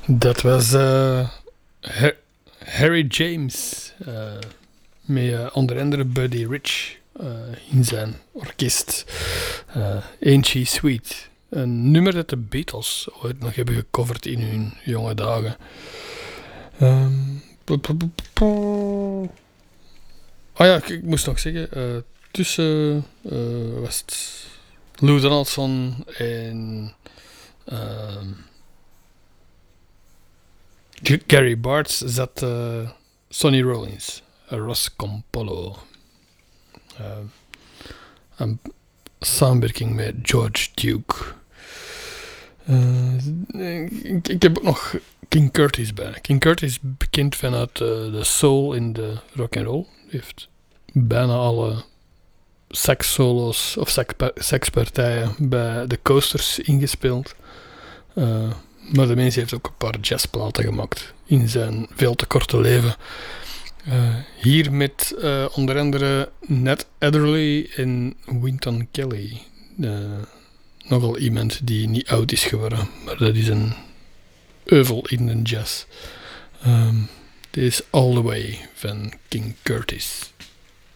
Dat was Harry James. Met onder andere Buddy Rich in zijn orkest. Ain't She Sweet. Een nummer dat de Beatles ooit nog hebben gecoverd in hun jonge dagen. Ik moest nog zeggen, tussen was het Lou Donaldson en Gary Bartz zat Sonny Rollins, Ross Campolo. Een samenwerking met George Duke. Ik heb ook nog King Curtis bij. King Curtis, bekend vanuit de soul in de rock and roll, heeft bijna alle sax-solo's of saxpartijen bij de Coasters ingespeeld. Maar de mens heeft ook een paar jazzplaten gemaakt in zijn veel te korte leven. Hier met onder andere Nat Adderley en Wynton Kelly. Nogal iemand die niet oud is geworden, maar dat is een euvel in de jazz. Dit is All The Way van King Curtis.